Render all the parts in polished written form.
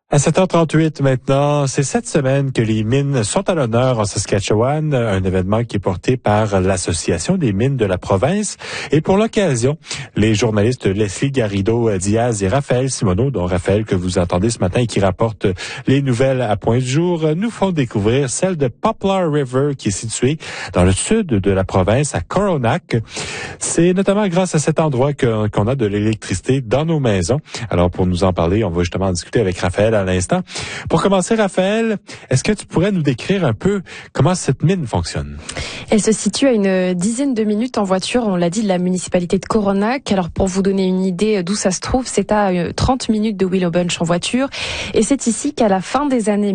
À 7h38 maintenant, c'est cette semaine que les mines sont à l'honneur en Saskatchewan, un événement qui est porté par l'Association des mines de la province. Et pour l'occasion, les journalistes Leslie Garrido-Diaz et Raphaël Simoneau, dont Raphaël que vous entendez ce matin et qui rapporte les nouvelles à point du jour, nous font découvrir celle de Poplar River qui est située dans le sud de la province à Coronach. C'est notamment grâce à cet endroit qu'on a de l'électricité dans nos maisons. Alors pour nous en parler, on va justement en discuter avec Raphaël à l'instant. Pour commencer, Raphaël, est-ce que tu pourrais nous décrire un peu comment cette mine fonctionne? Elle se situe à une dizaine de minutes en voiture, on l'a dit, de la municipalité de Coronach. Alors pour vous donner une idée d'où ça se trouve, c'est à 30 minutes de Willow Bunch en voiture. Et c'est ici qu'à la fin des années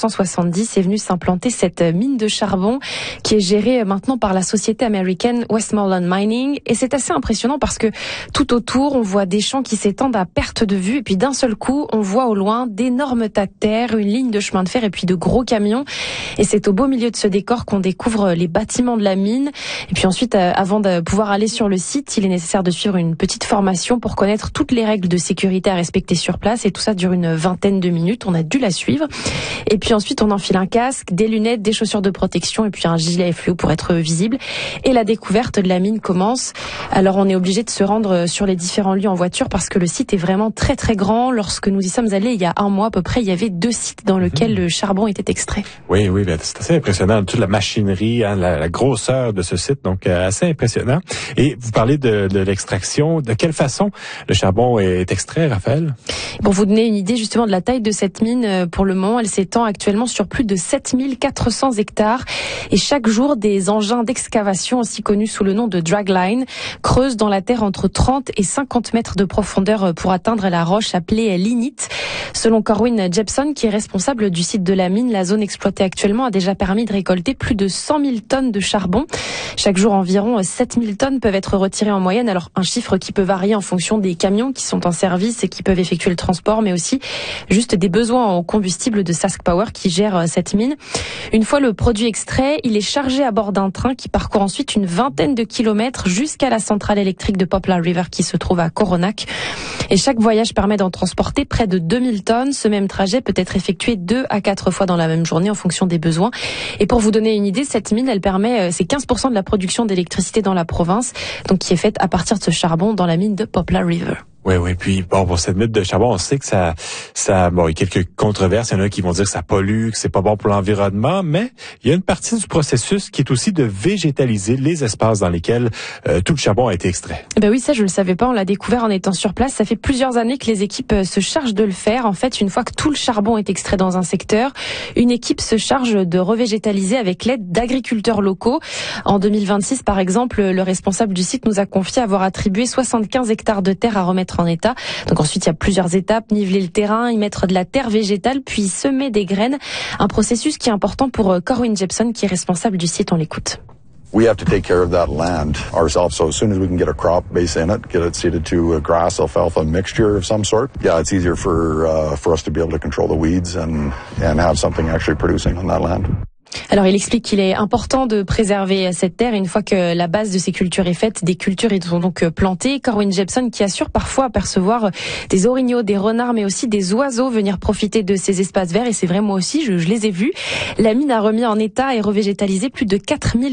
1970 est venue s'implanter cette mine de charbon qui est gérée maintenant par la société américaine Westmoreland Mining. Et c'est assez impressionnant parce que tout autour, on voit des champs qui s'étendent à perte de vue. Et puis d'un seul coup, on voit au loin d'énormes tas de terre, une ligne de chemin de fer et puis de gros camions. Et c'est au beau milieu de ce décor qu'on découvre les bâtiments de la mine. Et puis ensuite, avant de pouvoir aller sur le site, il est nécessaire de suivre une petite formation pour connaître toutes les règles de sécurité à respecter sur place. Et tout ça dure une vingtaine de minutes. On a dû la suivre. Et puis ensuite, on enfile un casque, des lunettes, des chaussures de protection et puis un gilet fluo pour être visible. Et la découverte de la mine commence. Alors on est obligé de se rendre sur les différents lieux en voiture parce que le site est vraiment très très grand. Lorsque nous y sommes allés il y a un mois à peu près, il y avait 2 sites dans lesquels le charbon était extrait. Oui, c'est assez impressionnant. Toute la machinerie, la grosseur de ce site, donc assez impressionnant. Et vous parlez de l'extraction. De quelle façon le charbon est extrait, Raphaël? Pour vous donner une idée justement de la taille de cette mine, pour le moment, elle s'étend actuellement sur plus de 7400 hectares. Et chaque jour, des engins d'excavation, aussi connus sous le nom de dragline, creusent dans la terre entre 30 et 50 mètres de profondeur pour atteindre la roche appelée lignite. Selon Corwin Jepson, qui est responsable du site de la mine, la zone exploitée actuellement a déjà permis de récolter plus de 100 000 tonnes de charbon. Chaque jour, environ 7 000 tonnes peuvent être retirées en moyenne. Alors, un chiffre qui peut varier en fonction des camions qui sont en service et qui peuvent effectuer le transport, mais aussi juste des besoins en combustible de Sask Power qui gère cette mine. Une fois le produit extrait, il est chargé à bord d'un train qui parcourt ensuite une vingtaine de kilomètres jusqu'à la centrale électrique de Poplar River qui se trouve à Coronach. Et chaque voyage permet d'en transporter près de 2000 tonnes. Ce même trajet peut être effectué 2 à 4 fois dans la même journée en fonction des besoins. Et pour vous donner une idée, cette mine, elle permet, c'est 15% de la production d'électricité dans la province, donc qui est faite à partir de ce charbon dans la mine de Poplar River. Oui. Puis, pour cette mine de charbon, on sait que ça, il y a quelques controverses. Il y en a qui vont dire que ça pollue, que c'est pas bon pour l'environnement, mais il y a une partie du processus qui est aussi de végétaliser les espaces dans lesquels tout le charbon a été extrait. Oui, ça, je le savais pas. On l'a découvert en étant sur place. Ça fait plusieurs années que les équipes se chargent de le faire. En fait, une fois que tout le charbon est extrait dans un secteur, une équipe se charge de revégétaliser avec l'aide d'agriculteurs locaux. En 2026, par exemple, le responsable du site nous a confié avoir attribué 75 hectares de terre à remettre en état. Donc ensuite, il y a plusieurs étapes, niveler le terrain, y mettre de la terre végétale, puis semer des graines. Un processus qui est important pour Corwin Jepson, qui est responsable du site. On l'écoute. We have to take care of that land ourselves. So as soon as we can get a crop base in it, get it seeded to a grass alfalfa mixture of some sort, it's easier for us to be able to control the weeds and have something actually producing on that land. Alors il explique qu'il est important de préserver cette terre. Une fois que la base de ces cultures est faite, des cultures sont donc plantées. Corwin Jepson qui assure parfois apercevoir des orignaux, des renards, mais aussi des oiseaux venir profiter de ces espaces verts. Et c'est vrai, moi aussi, je les ai vus. La mine a remis en état et revégétalisé plus de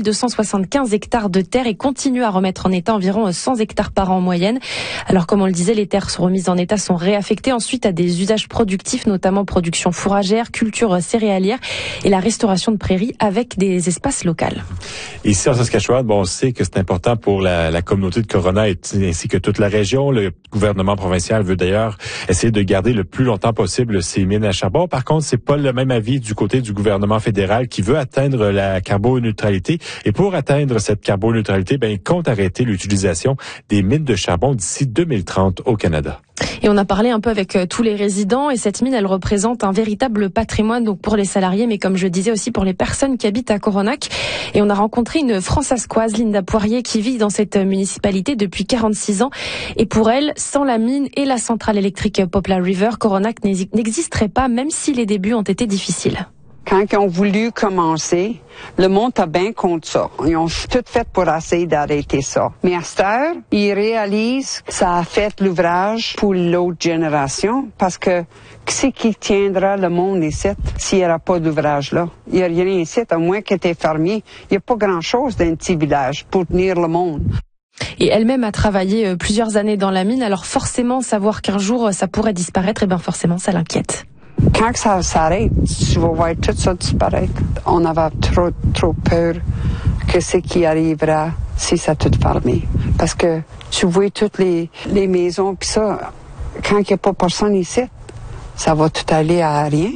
4275 hectares de terre et continue à remettre en état environ 100 hectares par an en moyenne. Alors comme on le disait, les terres sont remises en état, sont réaffectées ensuite à des usages productifs, notamment production fourragère, culture céréalière et la restauration de prairies avec des espaces locaux. Ici en Saskatchewan, on sait que c'est important pour la communauté de Coronach ainsi que toute la région. Le gouvernement provincial veut d'ailleurs essayer de garder le plus longtemps possible ces mines à charbon. Par contre, c'est pas le même avis du côté du gouvernement fédéral qui veut atteindre la carboneutralité. Et pour atteindre cette carboneutralité, il compte arrêter l'utilisation des mines de charbon d'ici 2030 au Canada. Et on a parlé un peu avec tous les résidents et cette mine, elle représente un véritable patrimoine donc pour les salariés, mais comme je disais aussi pour les personnes qui habitent à Coronach. Et on a rencontré une Françaiscoise, Linda Poirier, qui vit dans cette municipalité depuis 46 ans. Et pour elle, sans la mine et la centrale électrique Poplar River, Coronach n'existerait pas, même si les débuts ont été difficiles. Quand ils ont voulu commencer, le monde a bien contre ça. Ils ont tout fait pour essayer d'arrêter ça. Mais à cette heure, ils réalisent que ça a fait l'ouvrage pour l'autre génération parce que qui c'est qui tiendra le monde ici s'il n'y aura pas d'ouvrage là? Il n'y a rien ici, à moins que tu es fermier. Il n'y a pas grand-chose d'un petit village pour tenir le monde. Et elle-même a travaillé plusieurs années dans la mine, alors forcément, savoir qu'un jour ça pourrait disparaître, forcément, ça l'inquiète. Quand ça s'arrête, tu vas voir tout ça disparaître. On avait trop peur que ce qui arrivera si ça tout fermé. Parce que tu vois toutes les maisons, puis ça, quand il n'y a pas personne ici, ça va tout aller à rien.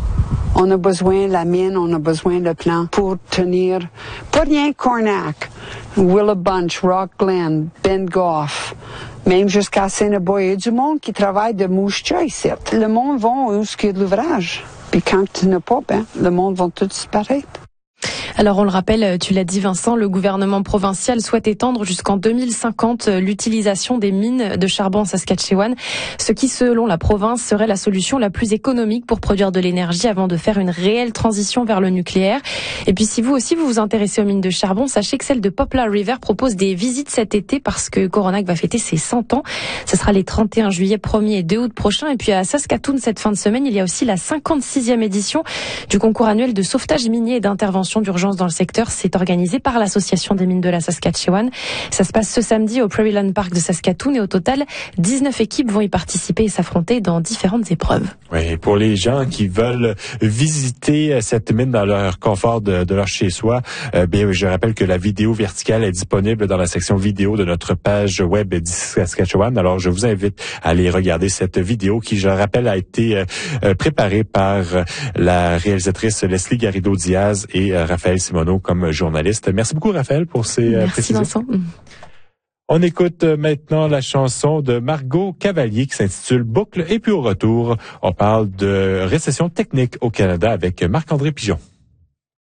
On a besoin de la mine, on a besoin de plan pour tenir, pas rien Cornac, Willow Bunch, Rock Glen, Ben Goff, même jusqu'à Saint-Boy. Il y a du monde qui travaille de mouche-chat ici. Le monde va où il y a de l'ouvrage. Puis quand tu n'as pas, le monde va tout disparaître. Alors on le rappelle, tu l'as dit Vincent, le gouvernement provincial souhaite étendre jusqu'en 2050 l'utilisation des mines de charbon en Saskatchewan, ce qui selon la province serait la solution la plus économique pour produire de l'énergie avant de faire une réelle transition vers le nucléaire. Et puis si vous aussi vous vous intéressez aux mines de charbon, sachez que celle de Poplar River propose des visites cet été parce que Coronac va fêter ses 100 ans. Ce sera les 31 juillet, 1er et 2 août prochains. Et puis à Saskatoon cette fin de semaine, il y a aussi la 56e édition du concours annuel de sauvetage minier et d'intervention d'urgence dans le secteur. C'est organisé par l'Association des mines de la Saskatchewan. Ça se passe ce samedi au Prairieland Park de Saskatoon et au total, 19 équipes vont y participer et s'affronter dans différentes épreuves. Oui, pour les gens qui veulent visiter cette mine dans leur confort de leur chez-soi, je rappelle que la vidéo verticale est disponible dans la section vidéo de notre page web d'ici Saskatchewan. Alors, je vous invite à aller regarder cette vidéo qui, je le rappelle, a été préparée par la réalisatrice Leslie Garrido-Diaz et Raphaël Simoneau comme journaliste. Merci beaucoup, Raphaël, pour ces précisions. Merci, Vincent. On écoute maintenant la chanson de Margot Cavalier qui s'intitule Boucle. Et puis au retour, on parle de récession technique au Canada avec Marc-André Pigeon.